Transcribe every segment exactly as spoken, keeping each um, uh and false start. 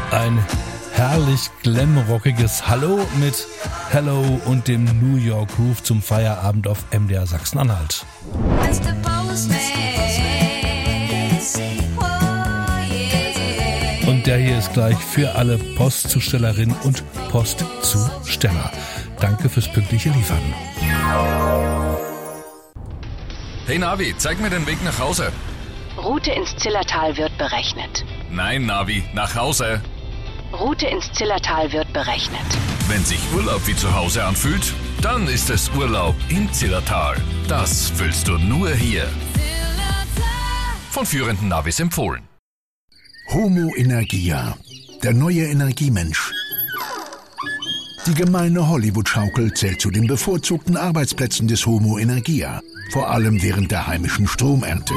Ein herrlich glamrockiges Hallo mit Hello und dem New York Groove zum Feierabend auf M D R Sachsen-Anhalt. Und der hier ist gleich für alle Postzustellerinnen und Postzusteller. Danke fürs pünktliche Liefern. Hey Navi, zeig mir den Weg nach Hause. Route ins Zillertal wird berechnet. Nein, Navi, nach Hause. Route ins Zillertal wird berechnet. Wenn sich Urlaub wie zu Hause anfühlt, dann ist es Urlaub im Zillertal. Das fühlst du nur hier. Von führenden Navis empfohlen. Homo Energia, der neue Energiemensch. Die gemeine Hollywood-Schaukel zählt zu den bevorzugten Arbeitsplätzen des Homo Energia, vor allem während der heimischen Stromernte.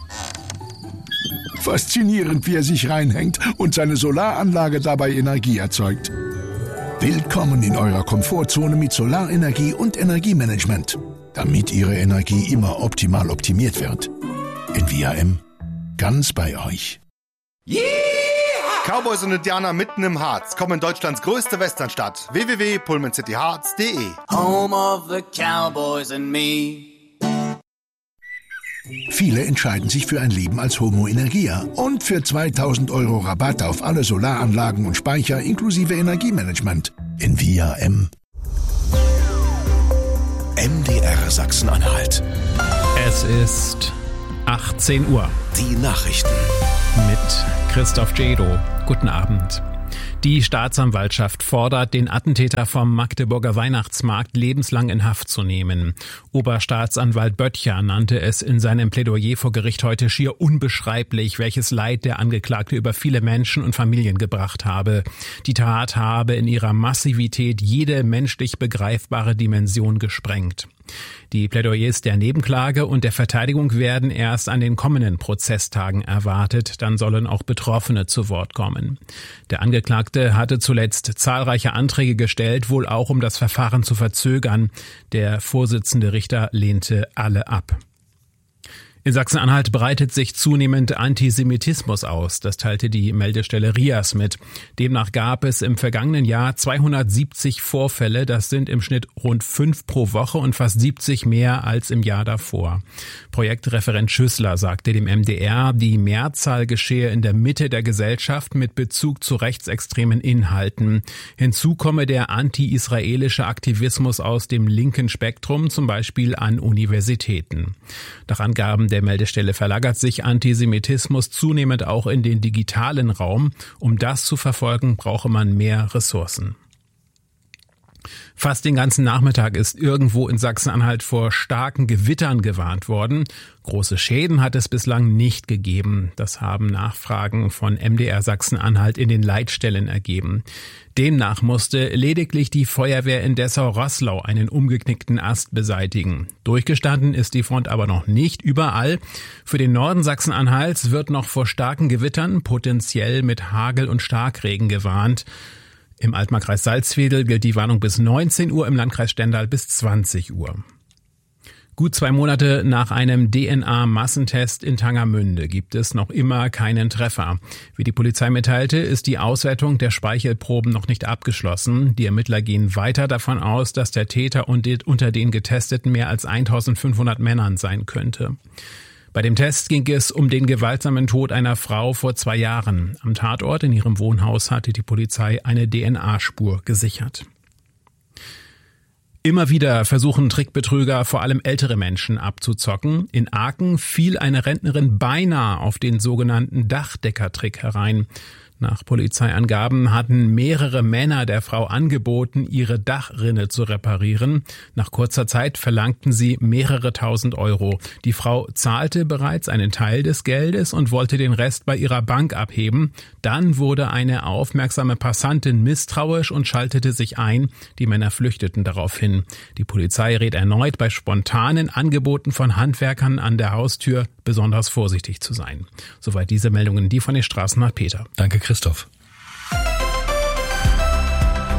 Faszinierend, wie er sich reinhängt und seine Solaranlage dabei Energie erzeugt. Willkommen in eurer Komfortzone mit Solarenergie und Energiemanagement, damit Ihre Energie immer optimal optimiert wird. In V R M, ganz bei euch. Yeah! Cowboys und Indianer mitten im Harz kommen in Deutschlands größte Westernstadt. w w w punkt pullman city hearts punkt d e Home of the Cowboys and me. Viele entscheiden sich für ein Leben als Homo Energia und für zweitausend Euro Rabatt auf alle Solaranlagen und Speicher inklusive Energiemanagement in V R M. M D R Sachsen-Anhalt. Es ist achtzehn Uhr. Die Nachrichten. Mit Christoph Jedo. Guten Abend. Die Staatsanwaltschaft fordert, den Attentäter vom Magdeburger Weihnachtsmarkt lebenslang in Haft zu nehmen. Oberstaatsanwalt Böttcher nannte es in seinem Plädoyer vor Gericht heute schier unbeschreiblich, welches Leid der Angeklagte über viele Menschen und Familien gebracht habe. Die Tat habe in ihrer Massivität jede menschlich begreifbare Dimension gesprengt. Die Plädoyers der Nebenklage und der Verteidigung werden erst an den kommenden Prozesstagen erwartet. Dann sollen auch Betroffene zu Wort kommen. Der Angeklagte hatte zuletzt zahlreiche Anträge gestellt, wohl auch um das Verfahren zu verzögern. Der Vorsitzende Richter lehnte alle ab. In Sachsen-Anhalt breitet sich zunehmend Antisemitismus aus. Das teilte die Meldestelle RIAS mit. Demnach gab es im vergangenen Jahr zweihundertsiebzig Vorfälle. Das sind im Schnitt rund fünf pro Woche und fast siebzig mehr als im Jahr davor. Projektreferent Schüssler sagte dem M D R, die Mehrzahl geschehe in der Mitte der Gesellschaft mit Bezug zu rechtsextremen Inhalten. Hinzu komme der anti-israelische Aktivismus aus dem linken Spektrum, zum Beispiel an Universitäten. Nach Angaben der Meldestelle verlagert sich Antisemitismus zunehmend auch in den digitalen Raum. Um das zu verfolgen, brauche man mehr Ressourcen. Fast den ganzen Nachmittag ist irgendwo in Sachsen-Anhalt vor starken Gewittern gewarnt worden. Große Schäden hat es bislang nicht gegeben. Das haben Nachfragen von M D R Sachsen-Anhalt in den Leitstellen ergeben. Demnach musste lediglich die Feuerwehr in Dessau-Roßlau einen umgeknickten Ast beseitigen. Durchgestanden ist die Front aber noch nicht überall. Für den Norden Sachsen-Anhalts wird noch vor starken Gewittern, potenziell mit Hagel und Starkregen gewarnt. Im Altmarkkreis Salzwedel gilt die Warnung bis neunzehn Uhr, im Landkreis Stendal bis zwanzig Uhr. Gut zwei Monate nach einem D N A-Massentest in Tangermünde gibt es noch immer keinen Treffer. Wie die Polizei mitteilte, ist die Auswertung der Speichelproben noch nicht abgeschlossen. Die Ermittler gehen weiter davon aus, dass der Täter unter den Getesteten mehr als eintausendfünfhundert Männern sein könnte. Bei dem Test ging es um den gewaltsamen Tod einer Frau vor zwei Jahren. Am Tatort in ihrem Wohnhaus hatte die Polizei eine D N A-Spur gesichert. Immer wieder versuchen Trickbetrüger, vor allem ältere Menschen, abzuzocken. In Aachen fiel eine Rentnerin beinahe auf den sogenannten Dachdeckertrick herein. Nach Polizeiangaben hatten mehrere Männer der Frau angeboten, ihre Dachrinne zu reparieren. Nach kurzer Zeit verlangten sie mehrere tausend Euro. Die Frau zahlte bereits einen Teil des Geldes und wollte den Rest bei ihrer Bank abheben. Dann wurde eine aufmerksame Passantin misstrauisch und schaltete sich ein. Die Männer flüchteten daraufhin. Die Polizei rät erneut, bei spontanen Angeboten von Handwerkern an der Haustür besonders vorsichtig zu sein. Soweit diese Meldungen, die von den Straßen nach Peter. Danke, Christoph.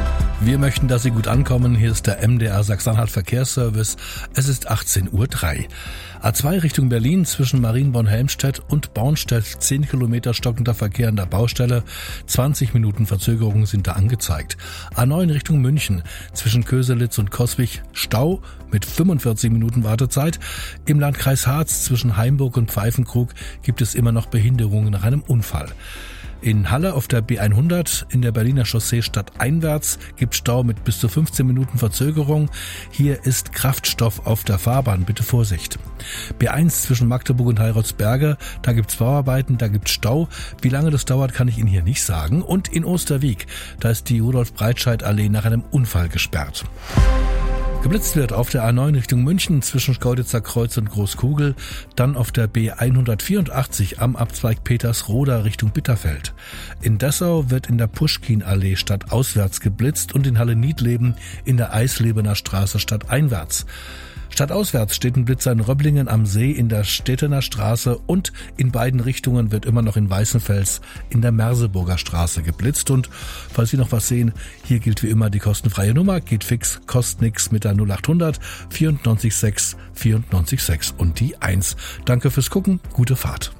Wir möchten, dass Sie gut ankommen. Hier ist der M D R Sachsen-Anhalt Verkehrsservice. Es ist achtzehn Uhr drei. A zwei Richtung Berlin zwischen Marienborn-Helmstedt und Bornstedt. zehn Kilometer stockender Verkehr an der Baustelle. zwanzig Minuten Verzögerung sind da angezeigt. A neun Richtung München zwischen Köselitz und Coswig. Stau mit fünfundvierzig Minuten Wartezeit. Im Landkreis Harz zwischen Haimburg und Pfeifenkrug gibt es immer noch Behinderungen nach einem Unfall. In Halle auf der B hundert in der Berliner Chaussee stadteinwärts gibt Stau mit bis zu fünfzehn Minuten Verzögerung. Hier ist Kraftstoff auf der Fahrbahn, bitte Vorsicht. B eins zwischen Magdeburg und Heiratsberge, da gibt's Bauarbeiten, da gibt's Stau. Wie lange das dauert, kann ich Ihnen hier nicht sagen. Und in Osterwieck, da ist die Rudolf-Breitscheid-Allee nach einem Unfall gesperrt. Geblitzt wird auf der A neun Richtung München zwischen Schkeuditzer Kreuz und Großkugel, dann auf der B hundertvierundachtzig am Abzweig Petersroda Richtung Bitterfeld. In Dessau wird in der Puschkin-Allee stadtauswärts geblitzt und in Halle-Niedleben in der Eislebener Straße stadteinwärts. Stadtauswärts steht ein Blitzer in Röblingen am See in der Stettener Straße und in beiden Richtungen wird immer noch in Weißenfels in der Merseburger Straße geblitzt. Und falls Sie noch was sehen, hier gilt wie immer die kostenfreie Nummer, geht fix, kostet nix mit der null acht hundert vierundneunzig sechs vierundneunzig sechs und die eins. Danke fürs Gucken, gute Fahrt.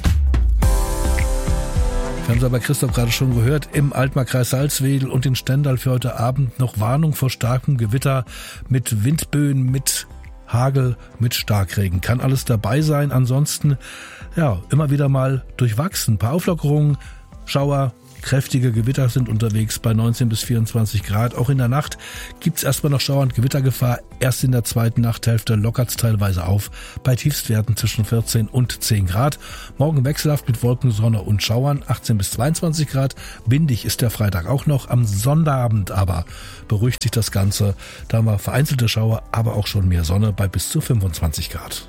Wir haben es aber Christoph gerade schon gehört, im Altmarkkreis Salzwedel und in Stendal für heute Abend noch Warnung vor starkem Gewitter mit Windböen, mit Hagel, mit Starkregen. Kann alles dabei sein. Ansonsten, ja, immer wieder mal durchwachsen. Ein paar Auflockerungen, Schauer, kräftige Gewitter sind unterwegs bei neunzehn bis vierundzwanzig Grad. Auch in der Nacht gibt's erstmal noch Schauer und Gewittergefahr. Erst in der zweiten Nachthälfte lockert's teilweise auf bei Tiefstwerten zwischen vierzehn und zehn Grad. Morgen wechselhaft mit Wolken, Sonne und Schauern, achtzehn bis zweiundzwanzig Grad. Windig ist der Freitag auch noch. Am Sonnabend aber beruhigt sich das Ganze. Da haben wir vereinzelte Schauer, aber auch schon mehr Sonne bei bis zu fünfundzwanzig Grad.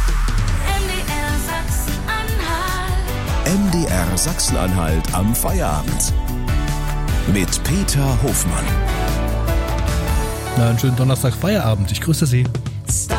M D R Sachsen-Anhalt am Feierabend mit Peter Hofmann. Na, einen schönen Donnerstag Feierabend. Ich grüße Sie.